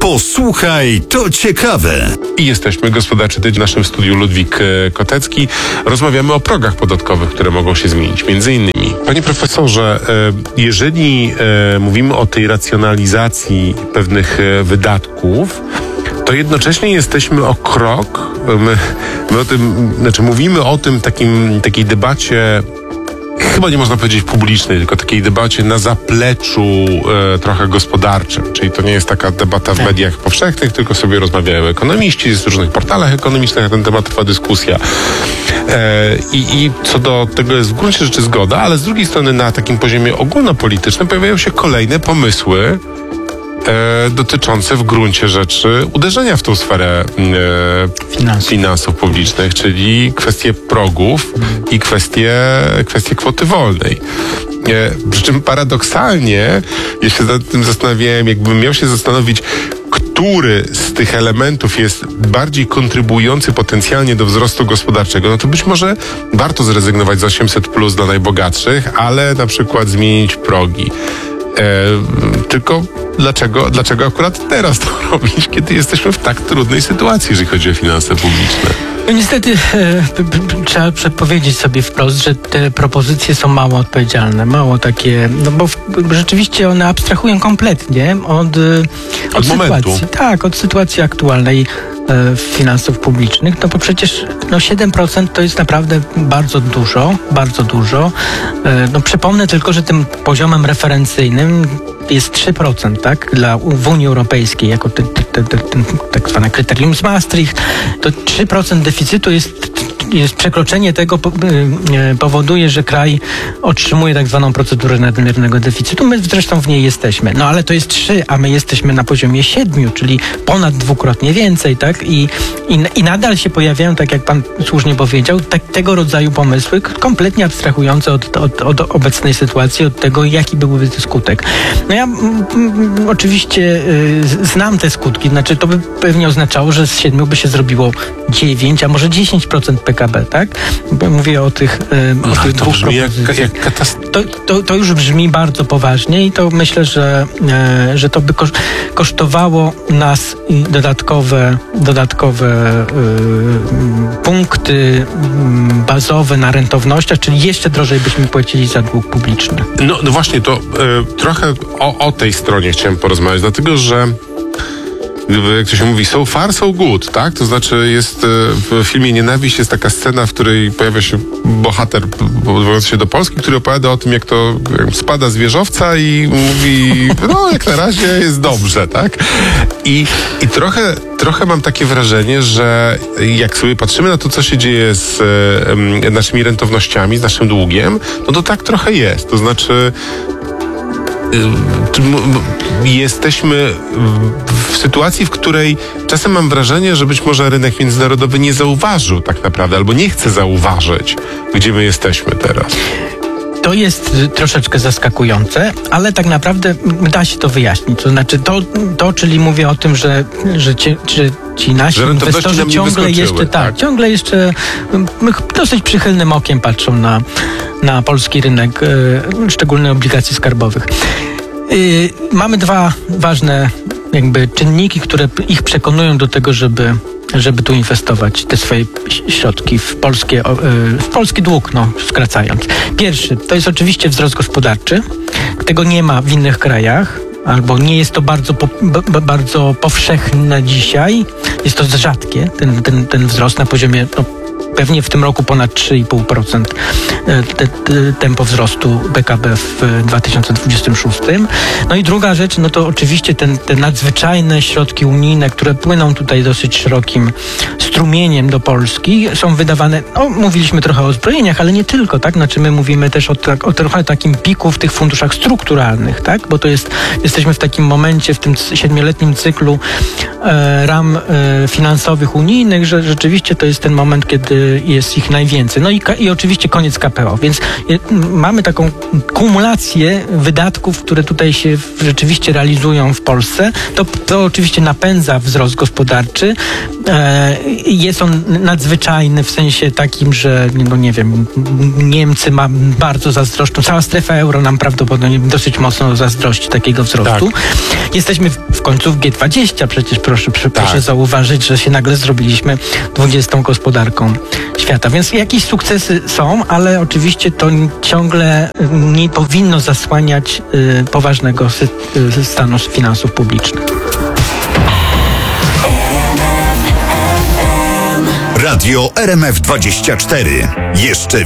Posłuchaj, to ciekawe. I jesteśmy, gospodarczy tydzień, w naszym studiu Ludwik Kotecki. Rozmawiamy o progach podatkowych, które mogą się zmienić. Między innymi, panie profesorze, jeżeli mówimy o tej racjonalizacji pewnych wydatków, to jednocześnie jesteśmy o krok, my o tym, mówimy o tym takiej debacie, chyba nie można powiedzieć publicznej, tylko takiej debacie na zapleczu trochę gospodarczym. Czyli to nie jest taka debata w mediach powszechnych, tylko sobie rozmawiają ekonomiści, jest w różnych portalach ekonomicznych na ten temat trwa dyskusja. I co do tego jest w gruncie rzeczy zgoda, ale z drugiej strony na takim poziomie ogólnopolitycznym pojawiają się kolejne pomysły dotyczące w gruncie rzeczy uderzenia w tą sferę finansów publicznych, czyli kwestie progów i kwestie kwoty wolnej. Przy czym paradoksalnie, ja się nad tym zastanawiałem, jakbym miał się zastanowić, który z tych elementów jest bardziej kontrybujący potencjalnie do wzrostu gospodarczego, no to być może warto zrezygnować z 800+ dla najbogatszych, ale na przykład zmienić progi. Tylko dlaczego akurat teraz to robić, kiedy jesteśmy w tak trudnej sytuacji, jeżeli chodzi o finanse publiczne? No niestety trzeba powiedzieć sobie wprost, że te propozycje są mało odpowiedzialne, mało takie, no bo rzeczywiście one abstrahują kompletnie od sytuacji. Tak, od sytuacji aktualnej finansów publicznych, no bo przecież 7% to jest naprawdę bardzo dużo. No przypomnę tylko, że tym poziomem referencyjnym jest 3%, tak? W Unii Europejskiej, jako tak zwane kryterium z Maastricht, to 3% deficytu jest przekroczenie tego powoduje, że kraj otrzymuje tak zwaną procedurę nadmiernego deficytu. My zresztą w niej jesteśmy. No ale to jest 3, a my jesteśmy na poziomie 7, czyli ponad dwukrotnie więcej, tak? I nadal się pojawiają, tak jak pan słusznie powiedział, tego rodzaju pomysły, kompletnie abstrahujące od obecnej sytuacji, od tego, jaki byłby skutek. No ja oczywiście znam te skutki, znaczy to by pewnie oznaczało, że z 7 by się zrobiło 9, a może 10% PKB, tak? Bo mówię o tych dwóch propozycjach. To już brzmi bardzo poważnie i to myślę, że to by kosztowało nas dodatkowe punkty bazowe na rentownościach, czyli jeszcze drożej byśmy płacili za dług publiczny. No właśnie, to trochę o tej stronie chciałem porozmawiać, dlatego że jak to się mówi, so far, so good, tak? To znaczy jest w filmie Nienawiść jest taka scena, w której pojawia się bohater odwołujący się do Polski, który opowiada o tym, jak to spada z wieżowca i mówi, no jak na razie jest dobrze, tak? I trochę mam takie wrażenie, że jak sobie patrzymy na to, co się dzieje z naszymi rentownościami, z naszym długiem, no to tak trochę jest. To znaczy jesteśmy w sytuacji, w której czasem mam wrażenie, że być może rynek międzynarodowy nie zauważył tak naprawdę, albo nie chce zauważyć, gdzie my jesteśmy teraz. To jest troszeczkę zaskakujące, ale tak naprawdę da się to wyjaśnić. To znaczy czyli mówię o tym, że ci nasi inwestorzy ciągle jeszcze dosyć przychylnym okiem patrzą na polski rynek, szczególnie obligacji skarbowych. Mamy dwa ważne czynniki, które ich przekonują do tego, żeby tu inwestować te swoje środki w polski dług, skracając. Pierwszy, to jest oczywiście wzrost gospodarczy. Tego nie ma w innych krajach, albo nie jest to bardzo powszechne dzisiaj. Jest to rzadkie, ten wzrost na poziomie pewnie w tym roku ponad 3,5% tempo wzrostu PKB w 2026. No i druga rzecz, to oczywiście te nadzwyczajne środki unijne, które płyną tutaj dosyć szerokim strumieniem do Polski, są wydawane, mówiliśmy trochę o zbrojeniach, ale nie tylko, tak? Znaczy my mówimy też o trochę takim piku w tych funduszach strukturalnych, tak? Bo to jesteśmy w takim momencie, w tym 7-letnim cyklu ram finansowych unijnych, że rzeczywiście to jest ten moment, kiedy jest ich najwięcej. No i oczywiście koniec KPO, więc mamy taką kumulację wydatków, które tutaj się rzeczywiście realizują w Polsce. To oczywiście napędza wzrost gospodarczy, Jest on nadzwyczajny w sensie takim, że no nie wiem, Niemcy bardzo zazdroszczą, cała strefa euro nam prawdopodobnie dosyć mocno zazdrości takiego wzrostu. Tak. Jesteśmy w końcu w G20, przecież proszę zauważyć, że się nagle zrobiliśmy 20. gospodarką świata. Więc jakieś sukcesy są, ale oczywiście to ciągle nie powinno zasłaniać poważnego stanu finansów publicznych. Radio RMF24. Jeszcze